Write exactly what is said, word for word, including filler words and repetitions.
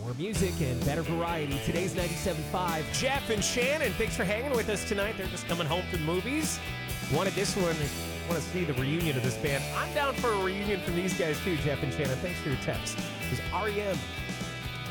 More music and better variety. Today's ninety-seven point five. Jeff and Shannon, thanks for hanging with us tonight. They're just coming home from the movies. Wanted this one. Want to see the reunion of this band. I'm down for a reunion from these guys too, Jeff and Shannon. Thanks for your text. It was R E M